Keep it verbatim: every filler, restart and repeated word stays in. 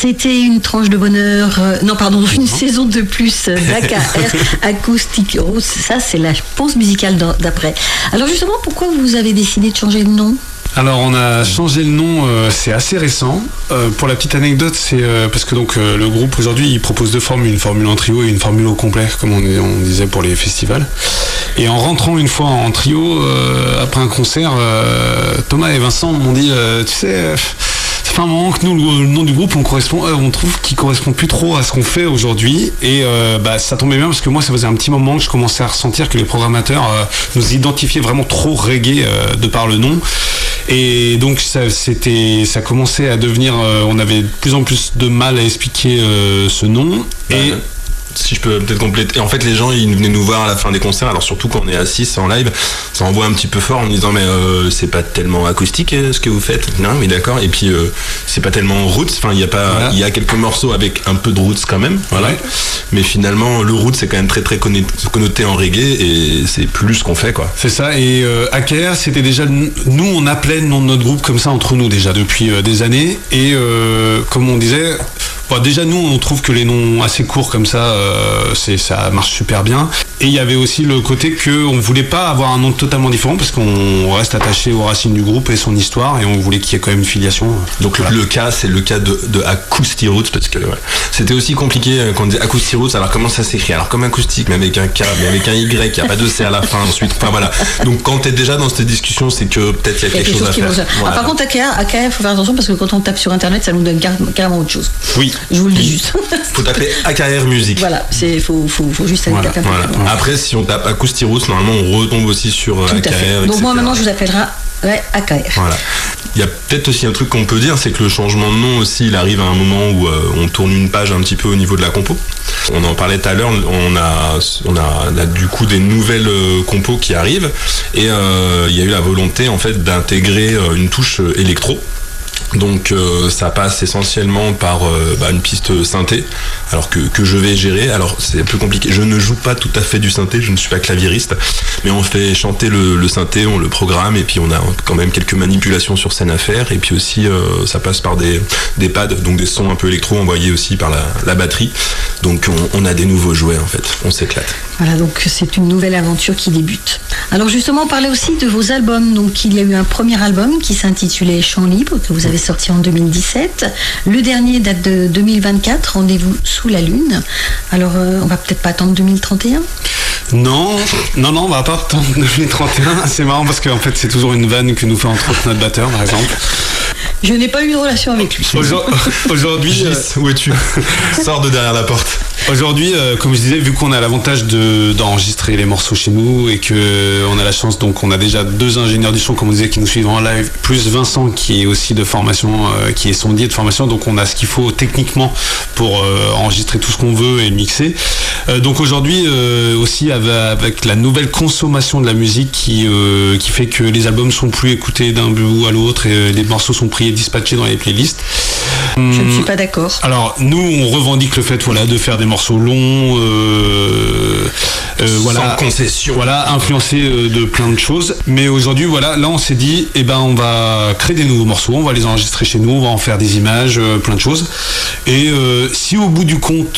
C'était une tranche de bonheur, euh, non pardon, une saison de plus d'A K R Acoustic Roots. Ça, c'est la pause musicale d'après. Alors justement, pourquoi vous avez décidé de changer le nom ? Alors on a changé le nom, euh, c'est assez récent. Euh, pour la petite anecdote, c'est euh, parce que donc euh, le groupe aujourd'hui il propose deux formules, une formule en trio et une formule au complet, comme on, on disait pour les festivals. Et en rentrant une fois en trio euh, après un concert, euh, Thomas et Vincent m'ont dit, euh, tu sais. Euh, Ça fait un moment que nous, le, le nom du groupe, on correspond, euh, on trouve qu'il correspond plus trop à ce qu'on fait aujourd'hui. Et euh, bah, ça tombait bien parce que moi, ça faisait un petit moment que je commençais à ressentir que les programmateurs euh, nous identifiaient vraiment trop reggae euh, de par le nom. Et donc ça, c'était, ça commençait à devenir, euh, on avait de plus en plus de mal à expliquer euh, ce nom. Et si je peux peut-être compléter. En fait, les gens, ils venaient nous voir à la fin des concerts. Alors surtout quand on est assis en live, ça envoie un petit peu fort en me disant mais euh, c'est pas tellement acoustique euh, ce que vous faites. Non, mais d'accord. Et puis euh, c'est pas tellement roots. Enfin, il y a pas, il voilà. y a quelques morceaux avec un peu de roots quand même. Voilà. Ouais. Mais finalement, le roots c'est quand même très très connoté en reggae et c'est plus ce qu'on fait quoi. C'est ça. Et euh, A K R, c'était déjà nous, on appelait le nom de notre groupe comme ça entre nous déjà depuis euh, des années. Et euh, comme on disait. Bon, déjà nous on trouve que les noms assez courts comme ça euh, c'est, ça marche super bien et il y avait aussi le côté qu'on ne voulait pas avoir un nom totalement différent parce qu'on reste attaché aux racines du groupe et son histoire et on voulait qu'il y ait quand même une filiation. Donc voilà. le, le cas c'est le cas de, de Acoustic Roots parce que ouais, c'était aussi compliqué quand on disait Acoustic Roots, alors comment ça s'écrit, alors comme acoustique mais avec un K mais avec un Y, il n'y a pas de C à la fin ensuite, enfin voilà. Donc quand tu es déjà dans cette discussion c'est que peut-être il y a quelque, quelque chose, chose à faire. Voilà. Ah, par contre A K R, A K R il faut faire attention parce que quand on tape sur internet ça nous donne carrément autre chose. Oui. Je vous le dis juste. Faut taper A K R musique. Voilà, c'est faut, faut, faut juste aller voilà, taper. Voilà. Voilà. Après, si on tape Acoustic Roots, normalement, on retombe aussi sur Tout A K R. Donc et cetera. Moi maintenant, je vous appellerai ouais, A K R. Voilà. Il y a peut-être aussi un truc qu'on peut dire, c'est que le changement de nom aussi, il arrive à un moment où euh, on tourne une page un petit peu au niveau de la compo. On en parlait tout à l'heure, on a, on a, on a du coup des nouvelles euh, compos qui arrivent et euh, il y a eu la volonté en fait d'intégrer euh, une touche euh, électro. Donc euh, ça passe essentiellement par euh, bah, une piste synthé, alors que, que je vais gérer. Alors c'est un peu compliqué, je ne joue pas tout à fait du synthé, je ne suis pas claviériste, mais on fait chanter le, le synthé, on le programme et puis on a quand même quelques manipulations sur scène à faire. Et puis aussi euh, ça passe par des, des pads, donc des sons un peu électro envoyés aussi par la, la batterie. Donc on, on a des nouveaux jouets en fait, on s'éclate. Voilà, donc c'est une nouvelle aventure qui débute. Alors justement on parlait aussi de vos albums. Donc il y a eu un premier album qui s'intitulait Chant Libre, que vous avez sorti en deux mille dix-sept. Le dernier date de deux mille vingt-quatre, Rendez-vous sous la lune. Alors, euh, on va peut-être pas attendre deux mille trente et un ? Non, non, non, on va pas attendre deux mille trente et un. C'est marrant parce qu'en fait, c'est toujours une vanne que nous fait entre autres notre batteur, par exemple. Je n'ai pas eu de relation avec lui. Aujourd'hui, Gis, où es-tu ? Sors de derrière la porte. Aujourd'hui, euh, comme je disais, vu qu'on a l'avantage de, d'enregistrer les morceaux chez nous et qu'on a la chance, donc on a déjà deux ingénieurs du son, comme on disait, qui nous suivent en live, plus Vincent qui est aussi de formation, euh, qui est sondier de formation, donc on a ce qu'il faut techniquement pour euh, enregistrer tout ce qu'on veut et le mixer. Euh, donc aujourd'hui, euh, aussi avec, avec la nouvelle consommation de la musique qui, euh, qui fait que les albums sont plus écoutés d'un bout à l'autre et euh, les morceaux sont pris et dispatchés dans les playlists. Je ne suis pas d'accord. Alors nous, on revendique le fait, voilà, de faire des morceaux longs, euh, euh, voilà, sans concession, voilà, influencés euh, de plein de choses. Mais aujourd'hui, voilà, là, on s'est dit, eh ben, on va créer des nouveaux morceaux, on va les enregistrer chez nous, on va en faire des images, euh, plein de choses. Et euh, si au bout du compte,